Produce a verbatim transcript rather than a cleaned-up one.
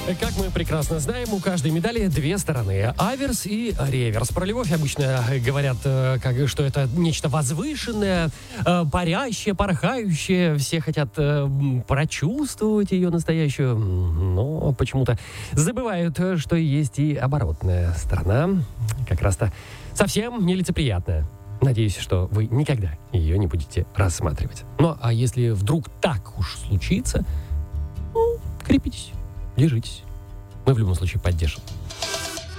Как мы прекрасно знаем, у каждой медали две стороны. Аверс и реверс. Про любовь обычно говорят, как, что это нечто возвышенное, парящее, порхающее. Все хотят прочувствовать ее настоящую, но почему-то забывают, что есть и оборотная сторона. Как раз-то совсем нелицеприятная. Надеюсь, что вы никогда ее не будете рассматривать. Ну, а если вдруг так уж случится, ну, крепитесь. Держитесь. Мы в любом случае поддержим.